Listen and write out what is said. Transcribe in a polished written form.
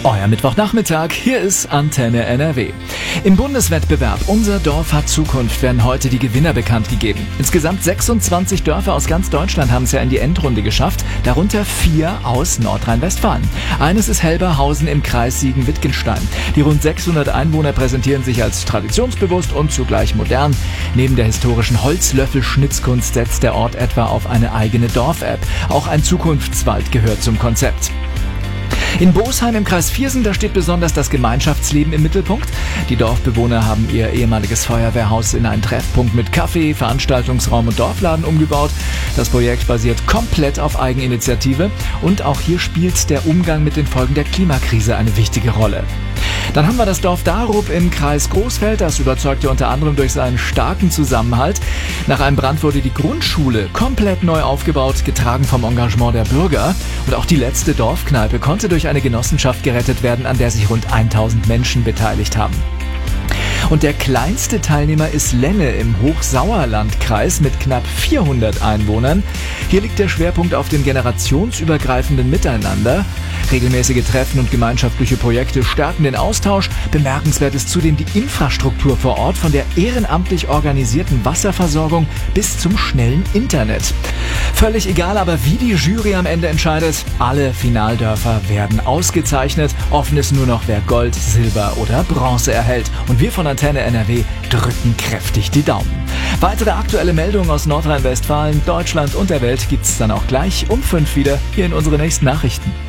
Euer Mittwochnachmittag, hier ist Antenne NRW. Im Bundeswettbewerb Unser Dorf hat Zukunft werden heute die Gewinner bekannt gegeben. Insgesamt 26 Dörfer aus ganz Deutschland haben es ja in die Endrunde geschafft, darunter 4 aus Nordrhein-Westfalen. Eines ist Helberhausen im Kreis Siegen-Wittgenstein. Die rund 600 Einwohner präsentieren sich als traditionsbewusst und zugleich modern. Neben der historischen Holzlöffel-Schnitzkunst setzt der Ort etwa auf eine eigene Dorf-App. Auch ein Zukunftswald gehört zum Konzept. In Bosheim im Kreis Viersen, da steht besonders das Gemeinschaftsleben im Mittelpunkt. Die Dorfbewohner haben ihr ehemaliges Feuerwehrhaus in einen Treffpunkt mit Café, Veranstaltungsraum und Dorfladen umgebaut. Das Projekt basiert komplett auf Eigeninitiative und auch hier spielt der Umgang mit den Folgen der Klimakrise eine wichtige Rolle. Dann haben wir das Dorf Darup im Kreis Großfeld. Das überzeugte unter anderem durch seinen starken Zusammenhalt. Nach einem Brand wurde die Grundschule komplett neu aufgebaut, getragen vom Engagement der Bürger. Und auch die letzte Dorfkneipe konnte durch eine Genossenschaft gerettet werden, an der sich rund 1000 Menschen beteiligt haben. Und der kleinste Teilnehmer ist Lenne im Hochsauerlandkreis mit knapp 400 Einwohnern. Hier liegt der Schwerpunkt auf dem generationsübergreifenden Miteinander. Regelmäßige Treffen und gemeinschaftliche Projekte stärken den Austausch. Bemerkenswert ist zudem die Infrastruktur vor Ort, von der ehrenamtlich organisierten Wasserversorgung bis zum schnellen Internet. Völlig egal aber, wie die Jury am Ende entscheidet. Alle Finaldörfer werden ausgezeichnet. Offen ist nur noch, wer Gold, Silber oder Bronze erhält. Und wir von Antenne NRW drücken kräftig die Daumen. Weitere aktuelle Meldungen aus Nordrhein-Westfalen, Deutschland und der Welt gibt's dann auch gleich um 5 wieder hier in unseren nächsten Nachrichten.